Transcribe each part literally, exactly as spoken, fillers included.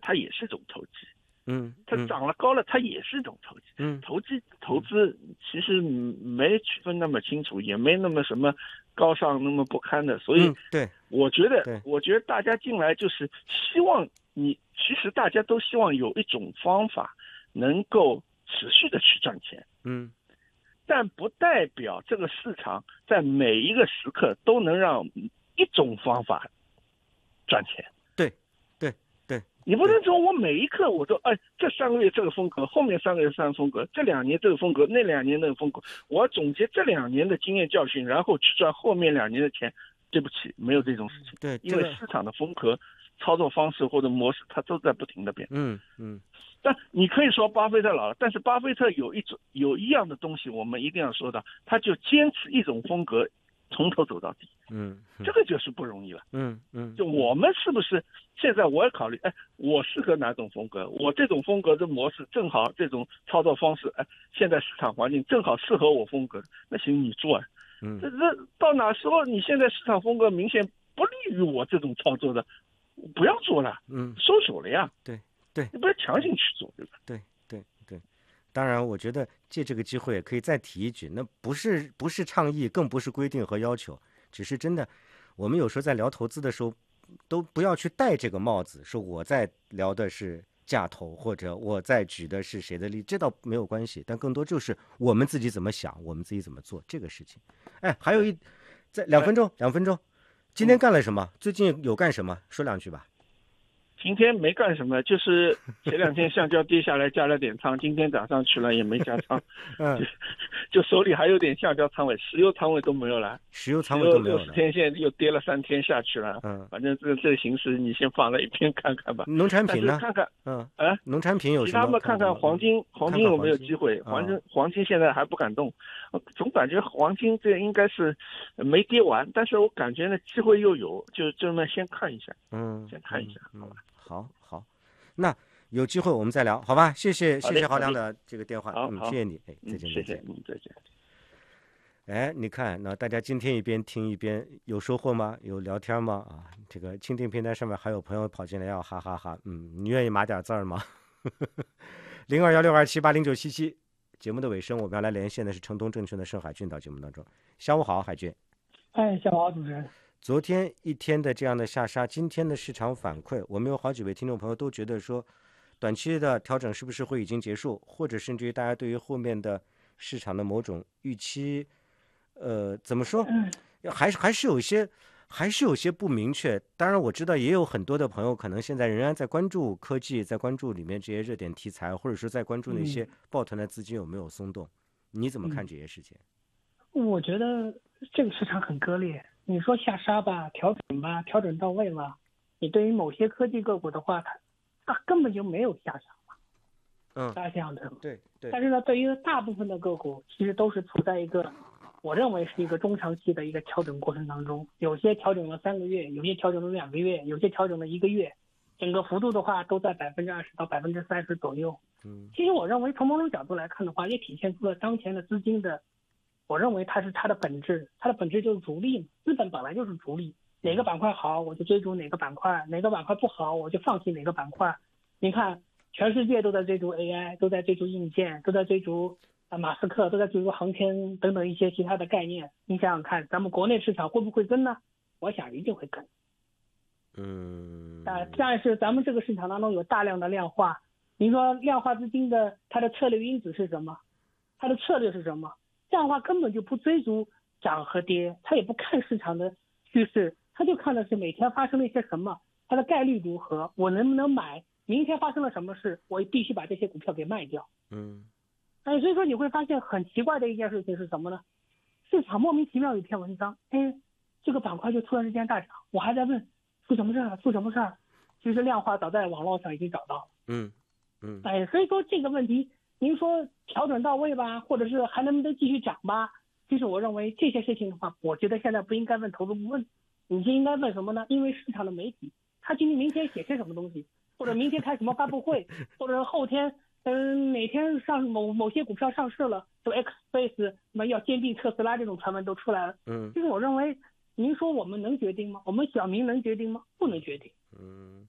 它也是一种投机。 嗯， 它涨了高了，它也是一种投机。 嗯， 投机投资其实没区分那么清楚，也没那么什么高尚那么不堪的。所以， 对， 我觉得， 对， 我觉得大家进来就是希望你，其实大家都希望有一种方法能够持续的去赚钱。 嗯， 但不代表这个市场在每一个时刻都能让一种方法赚钱。 对，对，对， 你不能说我每一刻我都哎，这三个月这个风格，后面三个月三个风格，这两年这个风格，那两年那个风格，我要总结这两年的经验教训，然后去赚后面两年的钱。对不起，没有这种事情。 对， 因为市场的风格、操作方式或者模式，它都在不停的变。 嗯嗯。 但你可以说巴菲特老了，但是巴菲特有一种有一样的东西，我们一定要说到，他就坚持一种风格，从头走到底。 嗯， 这个就是不容易了。 嗯嗯， 就我们是不是现在我也考虑，哎，我适合哪种风格？我这种风格的模式正好，这种操作方式，哎，现在市场环境正好适合我风格，那行你做啊。 嗯， 这这到哪时候你现在市场风格明显不利于我这种操作的，不要做了， 嗯， 收手了呀。 对对， 你不要强行去做，对吧？ 对对对，当然，我觉得借这个机会也可以再提一句，那不是不是倡议，更不是规定和要求，只是真的，我们有时候在聊投资的时候，都不要去戴这个帽子，说我在聊的是价投，或者我在举的是谁的例，这倒没有关系，但更多就是我们自己怎么想，我们自己怎么做这个事情。哎，还有一，在两分钟，两分钟，今天干了什么？最近有干什么？说两句吧。 今天没干什么，就是前两天橡胶跌下来加了点仓，今天涨上去了也没加仓， 嗯， 就手里还有点橡胶仓位，石油仓位都没有了， 石油仓位都没有了， 六十天线又跌了三天下去了， 嗯， 反正这个这个形势你先放在一边看看吧。 农产品呢？ 看看， 嗯， 啊， 农产品有什么？ 其他们看看黄金，黄金有没有机会？黄金黄金现在还不敢动，总感觉黄金这应该是没跌完，但是我感觉呢机会又有，就这么先看一下， 嗯， 先看一下，好吧？ 好好，那有机会我们再聊，好吧？谢谢谢谢郝亮的这个电话，嗯，谢谢你，哎，再见， 谢谢，嗯，再见。 哎，你看，那大家今天一边听一边有收获吗？有聊天吗？啊，这个蜻蜓平台上面还有朋友跑进来要哈哈哈，嗯，你愿意码点字儿吗？零二幺六二七八零九七七，节目的尾声，我们要来连线的是城东证券的盛海俊到节目当中。下午好，海俊。 哎，下午好，主持人。 昨天一天的这样的下杀，今天的市场反馈，我们有好几位听众朋友都觉得说，短期的调整是不是会已经结束，或者甚至于大家对于后面的市场的某种预期，呃，怎么说，还是还是有一些，还是有些不明确。当然，我知道也有很多的朋友可能现在仍然在关注科技，在关注里面这些热点题材，或者说在关注那些抱团的资金有没有松动。你怎么看这些事情？ 我觉得这个市场很割裂。你说下杀吧，调整吧，调整到位了。你对于某些科技个股的话，它它根本就没有下杀嘛。 嗯， 大家想想对吗？ 对对。 但是呢，对于大部分的个股，其实都是处在一个，我认为是一个中长期的一个调整过程当中。有些调整了三个月，有些调整了两个月，有些调整了一个月，整个幅度的话都在百分之二十到百分之三十左右。 嗯， 其实我认为从某种角度来看的话，也体现出了当前的资金的。我认为它是它的本质，它的本质就是逐利嘛。资本本来就是逐利，哪个板块好我就追逐哪个板块，哪个板块不好我就放弃哪个板块。你看，全世界都在追逐 A I， 都在追逐硬件，都在追逐啊马斯克，都在追逐航天等等一些其他的概念。你想想看，咱们国内市场会不会跟呢？我想一定会跟。 嗯。 啊，但是咱们这个市场当中有大量的量化，您说量化资金的它的策略因子是什么？它的策略是什么？量化根本就不追逐涨和跌，他也不看市场的趋势，他就看的是每天发生了一些什么，它的概率如何，我能不能买，明天发生了什么事，我必须把这些股票给卖掉。 嗯， 哎，所以说你会发现很奇怪的一件事情是什么呢？市场莫名其妙有一篇文章，哎，这个板块就突然之间大涨，我还在问出什么事儿，出什么事儿？其实量化早在网络上已经找到了。 嗯嗯， 哎，所以说这个问题。您说调整到位吧，或者是还能不能继续涨吧？其实我认为这些事情的话，我觉得现在不应该问投资顾问，你就应该问什么呢？因为市场的媒体，他今天明天写些什么东西，或者明天开什么发布会，或者后天嗯哪天上某某些股票上市了，就 X Space 什么要兼并特斯拉这种传闻都出来了。 嗯， 其实我认为，您说我们能决定吗？我们小民能决定吗？不能决定。 嗯。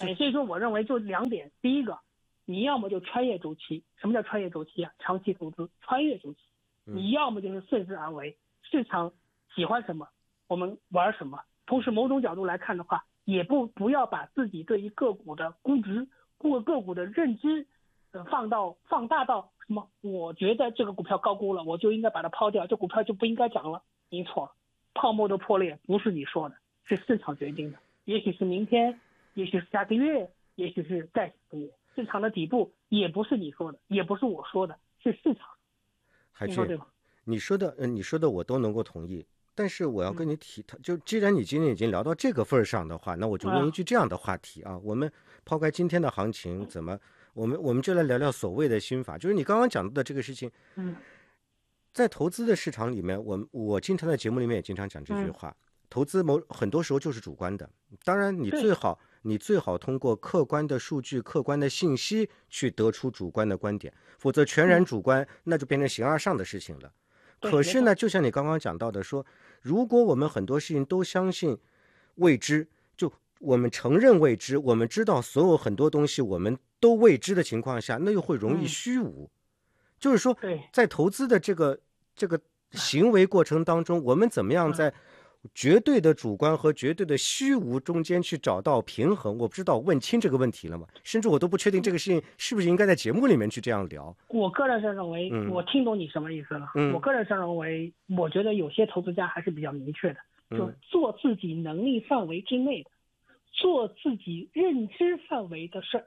哎，所以说我认为就两点，第一个，你要么就穿越周期，什么叫穿越周期啊？长期投资穿越周期，你要么就是顺势而为，市场喜欢什么，我们玩什么。同时，某种角度来看的话，也不不要把自己对于个股的估值或个股的认知，呃，放到放大到什么？我觉得这个股票高估了，我就应该把它抛掉，这股票就不应该涨了。你错了，泡沫的破裂不是你说的，是市场决定的。也许是明天，也许是下个月，也许是再下个月，市场的底部也不是你说的，也不是我说的，是市场。 海俊， 你说对吧？ 你说的，呃，你说的我都能够同意。但是我要跟你提，嗯、就既然你今天已经聊到这个份儿上的话，那我就问一句这样的话题啊。啊我们抛开今天的行情，怎么，我们我们就来聊聊所谓的心法，就是你刚刚讲到的这个事情。 嗯， 在投资的市场里面，我我经常在节目里面也经常讲这句话。嗯、投资某很多时候就是主观的，当然你最好你最好通过客观的数据、客观的信息去得出主观的观点，否则全然主观，嗯、那就变成形而上的事情了。可是呢，就像你刚刚讲到的说，如果我们很多事情都相信未知，就我们承认未知，我们知道所有很多东西我们都未知的情况下，那又会容易虚无。嗯、就是说，在投资的这个这个行为过程当中，我们怎么样在绝对的主观和绝对的虚无中间去找到平衡？我不知道问清这个问题了吗？甚至我都不确定这个事情是不是应该在节目里面去这样聊。 我个人上认为， 嗯、 我听懂你什么意思了。嗯、我个人上认为，我觉得有些投资家还是比较明确的， 嗯、 就做自己能力范围之内的，做自己认知范围的事儿。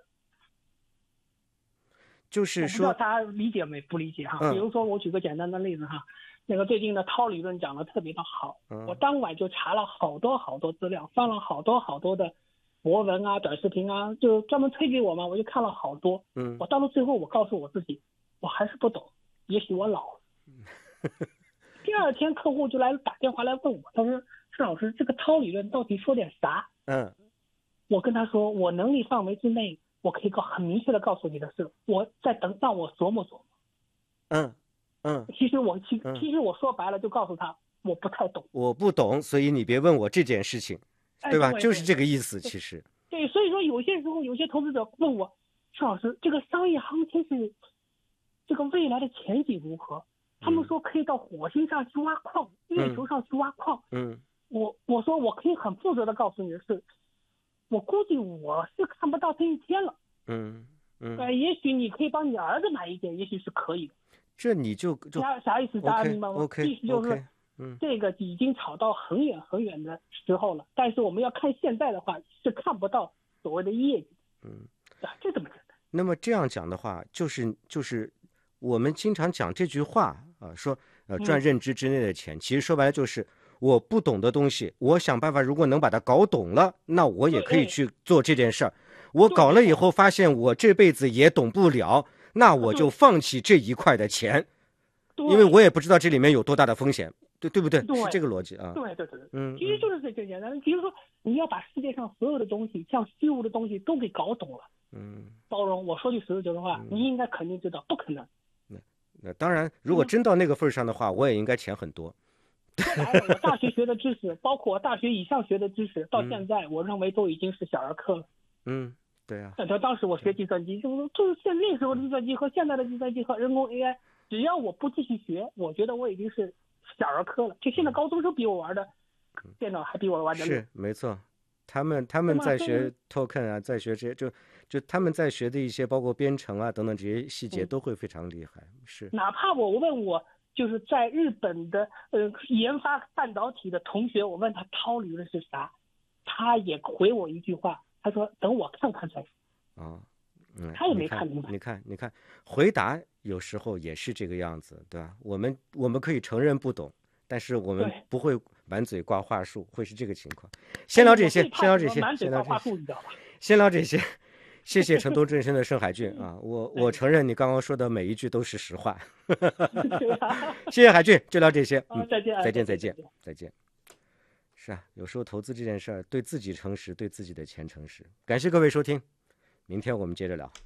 就是说， 我不知道大家理解没？不理解哈。 嗯、 比如说，我举个简单的例子哈。那个最近的涛理论讲的特别的好， 嗯、 我当晚就查了好多好多资料，翻了好多好多的博文啊、短视频啊，就专门推给我嘛，我就看了好多。 嗯， 我到了最后，我告诉我自己，我还是不懂，也许我老了。第二天客户就来打电话来问我，他说：“施老师，这个涛理论到底说点啥？” 嗯， 我跟他说，我能力范围之内，我可以告很明确的告诉你的是，我在等让我琢磨琢磨。 嗯。嗯， 其实我其其实我说白了就告诉他，我不太懂， 我不懂，所以你别问我这件事情，对吧？ 哎、对就是这个意思，其实。 对，所以说有些时候有些投资者问我，施老师，这个商业行情是这个未来的前景如何？他们说可以到火星上去挖矿， 嗯、 月球上去挖矿。 嗯， 我我说我可以很负责的告诉你的是，我估计我是看不到这一天了。 嗯嗯。 呃，也许你可以帮你儿子买一件，也许是可以的。 这你就就啥啥意思？大家明白吗？ okay, okay, 意思就是， okay, 嗯， 这个已经炒到很远很远的时候了，但是我们要看现在的话是看不到所谓的业绩。 嗯， 啊，就这么简单。 那么这样讲的话，就是就是我们经常讲这句话啊，说呃赚认知之内的钱，嗯、其实说白了就是我不懂的东西，我想办法，如果能把它搞懂了，那我也可以去做这件事儿。我搞了以后发现我这辈子也懂不了。那我就放弃这一块的钱，因为我也不知道这里面有多大的风险，对对不对？ 对， 是这个逻辑啊。 对对对， 嗯， 其实就是这个简单。比如说，你要把世界上所有的东西，像虚无的东西都给搞懂了， 嗯， 包容。我说句实在话， 嗯、 你应该肯定知道，不可能。 那那当然，如果真到那个份上的话，嗯、我也应该钱很多。 说白了，我大学学的知识，包括我大学以上学的知识，到现在我认为都已经是小儿科了。 嗯。对啊， 但当时我学计算机，就是就是现那时候的计算机和现在的计算机和人工 A I， 只要我不继续学，我觉得我已经是小儿科了。就现在高中生比我玩的电脑还比我玩的是没错，他们他们在学 token 啊，在学这些就就他们在学的一些包括编程啊等等这些细节都会非常厉害。嗯、是， 哪怕我问我就是在日本的呃研发半导体的同学，我问他涛理论是啥，他也回我一句话。他说：“等我看看才是。” 啊，嗯， 他也没看明白。 你看，你看，回答有时候也是这个样子，对吧？我们我们可以承认不懂，但是我们不会满嘴挂话术，会是这个情况。先聊这些，先聊这些，先聊这些，先聊这些。谢谢成都正生的盛海俊啊，我我承认你刚刚说的每一句都是实话。谢谢海俊，就聊这些。 嗯，再见， 再见，再见，再见。是啊，有时候投资这件事儿，对自己诚实，对自己的钱诚实。感谢各位收听，明天我们接着聊。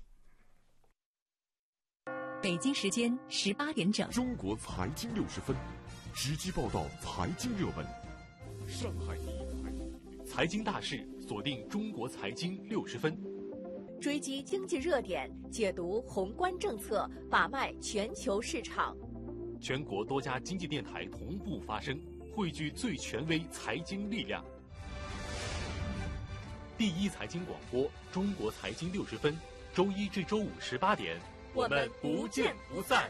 北京时间十八点整， 中国财经六十分，直击报道财经热门。上海第一财经大事。 锁定中国财经六十分， 追击经济热点，解读宏观政策，把脉全球市场。 全国多家经济电台同步发声，汇聚最权威财经力量。第一财经广播，中国财经六十分，周一至周五十八点， 我们不见不散。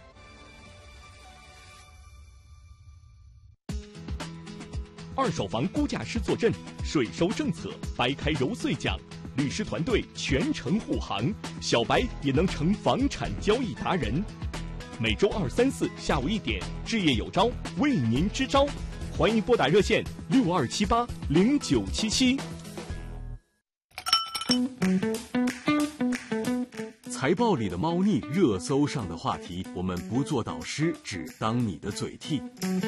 二手房估价师坐镇，税收政策掰开揉碎讲，律师团队全程护航，小白也能成房产交易达人。每周二、三、四下午一点，置业有招为您支招，欢迎拨打热线六二七八零九七七。 财报里的猫腻，热搜上的话题，我们不做导师，只当你的嘴替。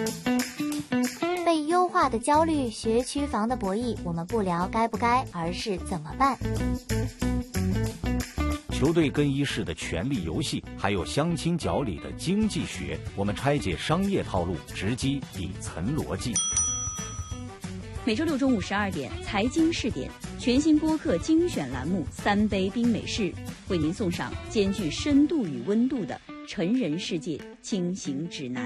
被优化的焦虑，学区房的博弈，我们不聊该不该，而是怎么办。 球队更衣室的权力游戏，还有相亲角里的经济学，我们拆解商业套路，直击底层逻辑。 每周六中午十二点，财经试点全新播客精选栏目《三杯冰美式》，为您送上兼具深度与温度的成人世界轻行指南。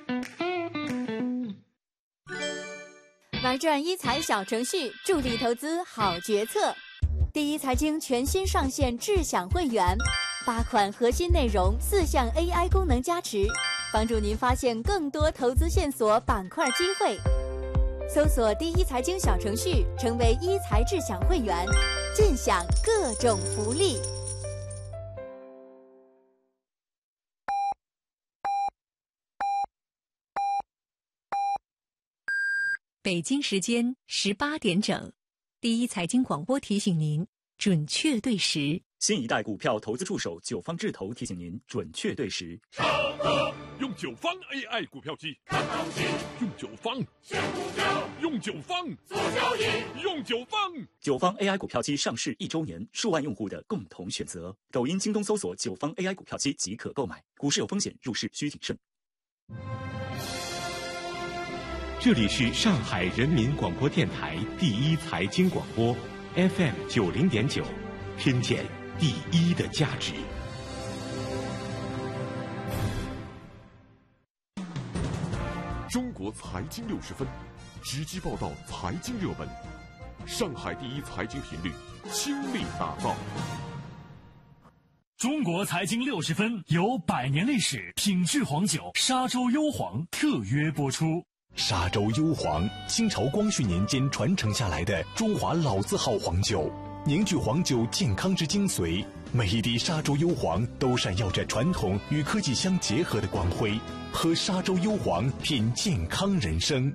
玩转一财小程序，助力投资好决策。第一财经全新上线智享会员，八款核心内容，四项 A I 功能加持，帮助您发现更多投资线索、板块机会。搜索第一财经小程序，成为一财智享会员，尽享各种福利。 北京时间十八点整，第一财经广播提醒您准确对时。 新一代股票投资助手九方智投提醒您准确对时。 上课用九方 A I 股票机，看行情；用九方选股票，用九方做交易，用九方。 九方 A I 股票机上市一周年，数万用户的共同选择。抖音、京东搜索九方 A I 股票机即可购买。股市有风险，入市需谨慎。 这里是上海人民广播电台第一财经广播 F M 九零点九，听见第一的价值。 中国财经六十分，直击报道财经热门，上海第一财经频率倾力打造。 中国财经六十分由百年历史品质黄酒沙洲幽黄特约播出。 沙洲幽黄，清朝光绪年间传承下来的中华老字号黄酒，凝聚黄酒健康之精髓。每一滴沙洲幽黄都闪耀着传统与科技相结合的光辉。喝沙洲幽黄，品健康人生。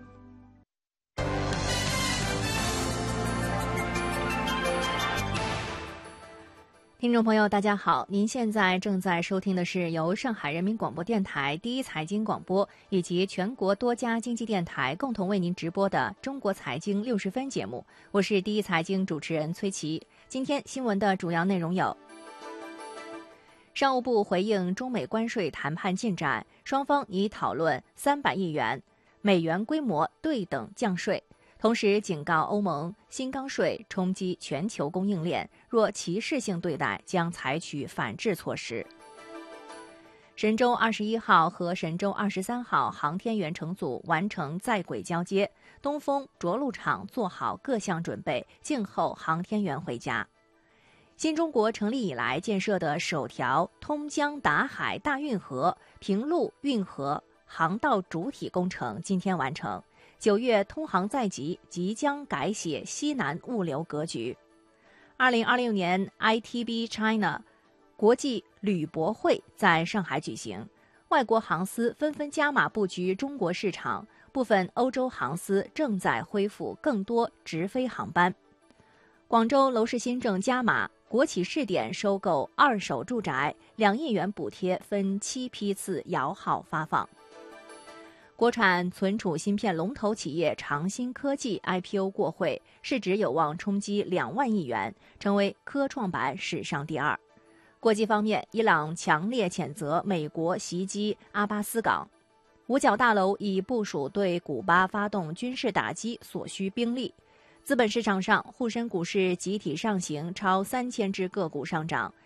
听众朋友大家好，您现在正在收听的是由上海人民广播电台第一财经广播以及全国多家经济电台共同为您直播的中国财经六十分节目，我是第一财经主持人崔琦。今天新闻的主要内容有：商务部回应中美关税谈判进展，双方拟讨论三百亿元美元规模对等降税，同时警告欧盟新钢税冲击全球供应链，若歧视性对待将采取反制措施。神舟二十一号和神舟二十三号航天员乘组完成在轨交接，东风着陆场做好各项准备，静候航天员回家。新中国成立以来建设的首条通江达海大运河平陆运河航道主体工程今天完成，九月通航在即，即将改写西南物流格局。二零二六年 I T B China 国际旅博会在上海举行，外国航司纷纷加码布局中国市场，部分欧洲航司正在恢复更多直飞航班。广州楼市新政加码，国企试点收购二手住宅，两亿元补贴分七批次摇号发放。国产存储芯片龙头企业长鑫科技 I P O 过会，市值有望冲击两万亿元，成为科创板史上第二。国际方面，伊朗强烈谴责美国袭击阿巴斯港，五角大楼已部署对古巴发动军事打击所需兵力。 资本市场上，沪深股市集体上行，超三千只个股上涨。